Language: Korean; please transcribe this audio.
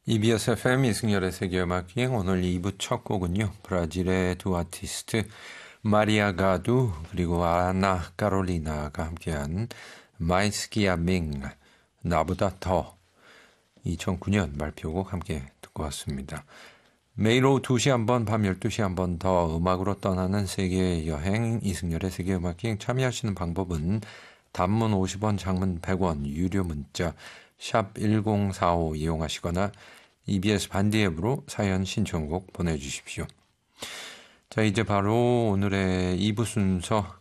EBS FM 이승열의 세계음악여행 오늘 2부 첫 곡은요. 브라질의 두 아티스트 마리아 가두 그리고 아나 카롤리나가 함께한 마이스키아밍 나보다 더 2009년 발표곡 함께 듣고 왔습니다. 매일 오후 2시 한 번, 밤 12시 한 번 더 음악으로 떠나는 세계 여행 이승열의 세계음악여행 참여하시는 방법은 단문 50원, 장문 100원, 유료 문자 샵 1045 이용하시거나 EBS 반디 앱으로 사연 신청곡 보내주십시오. 자, 이제 바로 오늘의 2부 순서